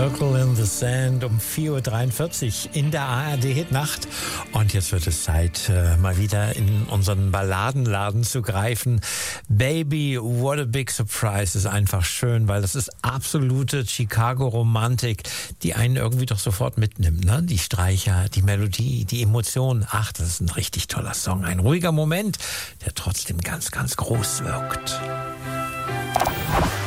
Circle in the Sand um 4.43 Uhr in der ARD-Hitnacht. Und jetzt wird es Zeit, mal wieder in unseren Balladenladen zu greifen. Baby, what a big surprise ist einfach schön, weil das ist absolute Chicago-Romantik, die einen irgendwie doch sofort mitnimmt. Ne? Die Streicher, die Melodie, die Emotionen. Ach, das ist ein richtig toller Song. Ein ruhiger Moment, der trotzdem ganz, ganz groß wirkt.